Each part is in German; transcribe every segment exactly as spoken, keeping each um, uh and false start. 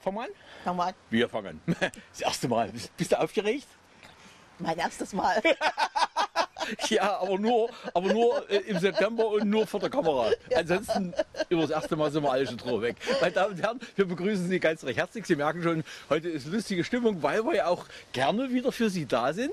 Fangen wir an? Fangen wir an. Wir fangen an. Das erste Mal. Bist du aufgeregt? Mein erstes Mal. Ja, aber nur, aber nur äh, im September und nur vor der Kamera. Ansonsten über das erste Mal sind wir alle schon drüber weg. Meine Damen und Herren, wir begrüßen Sie ganz recht herzlich. Sie merken schon, heute ist lustige Stimmung, weil wir ja auch gerne wieder für Sie da sind.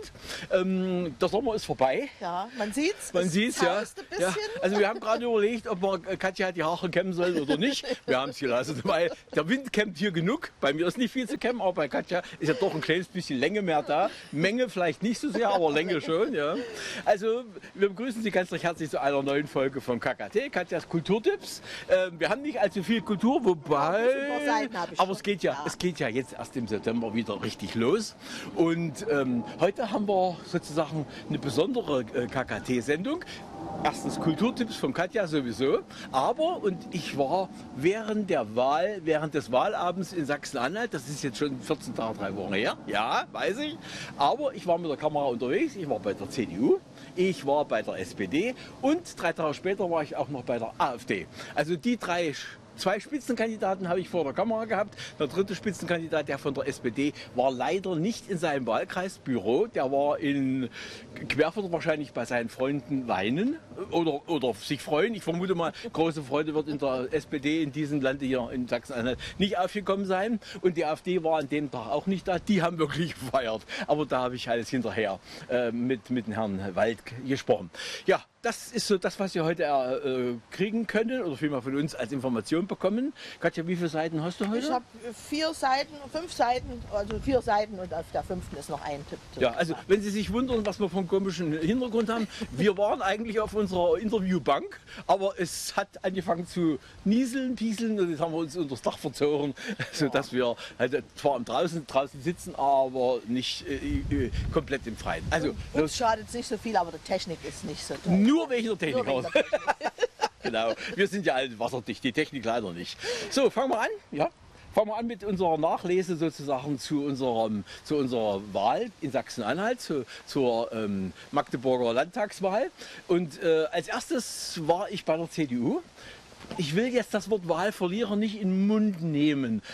Ähm, der Sommer ist vorbei. Ja, man sieht's. Man es sieht's, ja. zaust ein bisschen. Ja. Also wir haben gerade überlegt, ob wir Katja die Haare kämmen sollen oder nicht. Wir haben es gelassen, weil der Wind kämmt hier genug. Bei mir ist nicht viel zu kämmen, aber bei Katja ist ja doch ein kleines bisschen Länge mehr da. Menge vielleicht nicht so sehr, aber Länge schon. Ja. Also wir begrüßen Sie ganz recht herzlich zu einer neuen Folge von K K T, Katjas Kulturtipps. Ähm, wir haben nicht allzu viel Kultur, wobei, aber es geht ja, ja, es geht ja jetzt erst im September wieder richtig los. Und ähm, heute haben wir sozusagen eine besondere äh, K K T-Sendung. Erstens Kulturtipps von Katja sowieso, aber, und ich war während der Wahl, während des Wahlabends in Sachsen-Anhalt, das ist jetzt schon vierzehn Tage, drei Wochen her, ja, weiß ich, aber ich war mit der Kamera unterwegs, ich war bei der C D U, ich war bei der S P D und drei Tage später war ich auch noch bei der A F D. Also die drei Zwei Spitzenkandidaten habe ich vor der Kamera gehabt. Der dritte Spitzenkandidat, der von der S P D, war leider nicht in seinem Wahlkreisbüro. Der war in Querfurt wahrscheinlich bei seinen Freunden weinen oder, oder sich freuen. Ich vermute mal, große Freude wird in der S P D in diesem Lande hier in Sachsen-Anhalt nicht aufgekommen sein. Und die A f D war an dem Tag auch nicht da. Die haben wirklich gefeiert. Aber da habe ich alles hinterher äh, mit, mit dem Herrn Wald gesprochen. Ja. Das ist so das, was Sie heute äh, kriegen können oder vielmehr von uns als Information bekommen. Katja, wie viele Seiten hast du heute? Ich habe vier Seiten, fünf Seiten, also vier Seiten und auf der fünften ist noch ein Tipp. Ja, also wenn Sie sich wundern, was wir vom komischen Hintergrund haben, wir waren eigentlich auf unserer Interviewbank, aber es hat angefangen zu nieseln, pieseln und jetzt haben wir uns unter das Dach verzogen, sodass wir halt zwar draußen, draußen sitzen, aber nicht äh, komplett im Freien. Also, uns schadet es nicht so viel, aber die Technik ist nicht so toll. Nur wegen der Technik. Nur wegen der Technik. Genau, wir sind ja alle wasserdicht, die Technik leider nicht. So, fangen wir an. Ja. Fangen wir an mit unserer Nachlese sozusagen zu, unserem, zu unserer Wahl in Sachsen-Anhalt, zu, zur ähm, Magdeburger Landtagswahl. Und äh, als erstes war ich bei der C D U. Ich will jetzt das Wort Wahlverlierer nicht in den Mund nehmen.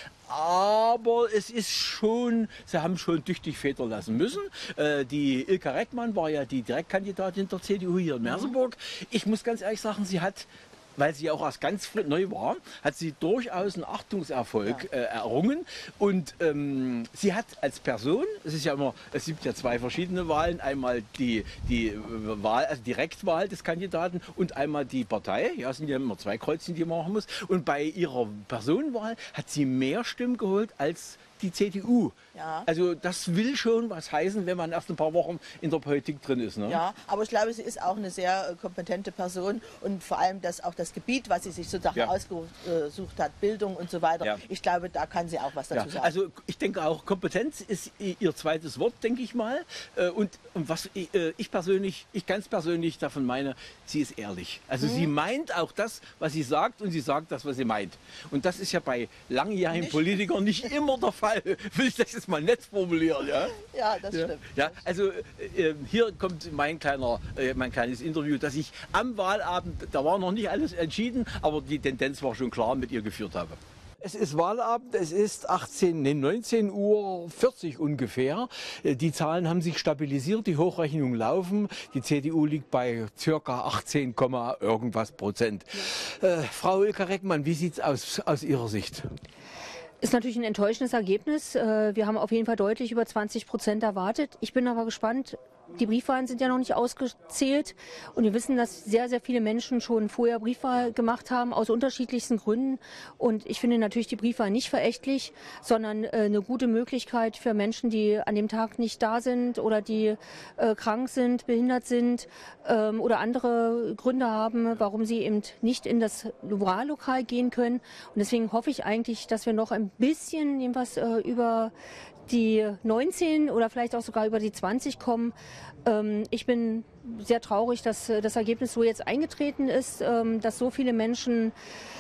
Aber es ist schon, sie haben schon tüchtig Väter lassen müssen. Äh, die Ilka Reckmann war ja die Direktkandidatin der C D U hier in Merseburg. Ich muss ganz ehrlich sagen, sie hat, weil sie auch erst ganz neu war, hat sie durchaus einen Achtungserfolg äh, errungen. Und ähm, sie hat als Person, es ist ja immer, es gibt ja zwei verschiedene Wahlen, einmal die, die Wahl, also Direktwahl des Kandidaten und einmal die Partei. Ja, es sind ja immer zwei Kreuzchen, die man machen muss. Und bei ihrer Personenwahl hat sie mehr Stimmen geholt als die C D U. Ja. Also das will schon was heißen, wenn man erst ein paar Wochen in der Politik drin ist. Ne? Ja, aber ich glaube, sie ist auch eine sehr äh, kompetente Person und vor allem das, auch das Gebiet, was sie sich sozusagen ja. ausgesucht hat, Bildung und so weiter. Ja. Ich glaube, da kann sie auch was dazu ja. sagen. Also ich denke auch, Kompetenz ist ihr zweites Wort, denke ich mal. Und, und was ich, ich persönlich, ich ganz persönlich davon meine, sie ist ehrlich. Also mhm. sie meint auch das, was sie sagt und sie sagt das, was sie meint. Und das ist ja bei langjährigen nicht. Politikern nicht immer der Fall. Will ich das jetzt mal nett formulieren, ja? Ja, das ja. stimmt. Ja, also äh, hier kommt mein kleiner, äh, mein kleines Interview, das ich am Wahlabend, da war noch nicht alles entschieden, aber die Tendenz war schon klar, mit ihr geführt habe. Es ist Wahlabend, es ist achtzehn, nee, neunzehn Uhr vierzig ungefähr. Die Zahlen haben sich stabilisiert, die Hochrechnungen laufen. Die C D U liegt bei circa achtzehn, irgendwas Prozent. Äh, Frau Ilka Reckmann, wie sieht es aus, aus Ihrer Sicht? Ist natürlich ein enttäuschendes Ergebnis. Wir haben auf jeden Fall deutlich über zwanzig Prozent erwartet. Ich bin aber gespannt. Die Briefwahlen sind ja noch nicht ausgezählt und wir wissen, dass sehr, sehr viele Menschen schon vorher Briefwahl gemacht haben, aus unterschiedlichsten Gründen. Und ich finde natürlich die Briefwahl nicht verächtlich, sondern äh, eine gute Möglichkeit für Menschen, die an dem Tag nicht da sind oder die äh, krank sind, behindert sind ähm, oder andere Gründe haben, warum sie eben nicht in das Wahllokal gehen können. Und deswegen hoffe ich eigentlich, dass wir noch ein bisschen jedenfalls äh, über die neunzehn oder vielleicht auch sogar über die zwanzig kommen. Ähm, ich bin sehr traurig, dass das Ergebnis so jetzt eingetreten ist, ähm, dass so viele Menschen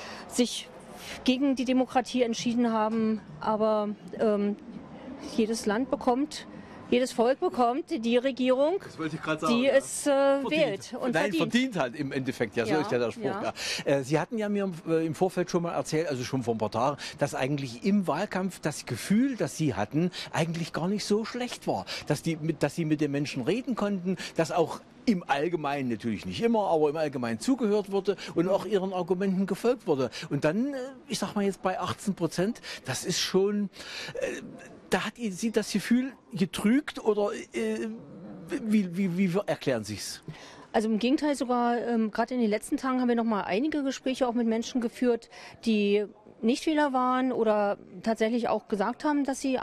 sich gegen die Demokratie entschieden haben. Aber ähm, jedes Land bekommt Jedes Volk bekommt die Regierung, das wollte ich gerade sagen, die ja. es äh, wählt und Nein, verdient. verdient halt im Endeffekt, ja, so Ja, ist ja der Spruch. ja. Ja. Äh, Sie hatten ja mir äh, im Vorfeld schon mal erzählt, also schon vor ein paar Tagen, dass eigentlich im Wahlkampf das Gefühl, das Sie hatten, eigentlich gar nicht so schlecht war. Dass, die, mit, dass Sie mit den Menschen reden konnten, dass auch im Allgemeinen, natürlich nicht immer, aber im Allgemeinen zugehört wurde und auch Ihren Argumenten gefolgt wurde. Und dann, äh, ich sag mal jetzt bei achtzehn Prozent, das ist schon, äh, da hat Sie das Gefühl getrügt oder äh, wie, wie, wie erklären Sie es? Also im Gegenteil sogar, ähm, gerade in den letzten Tagen haben wir noch mal einige Gespräche auch mit Menschen geführt, die Nichtwähler waren oder tatsächlich auch gesagt haben, dass sie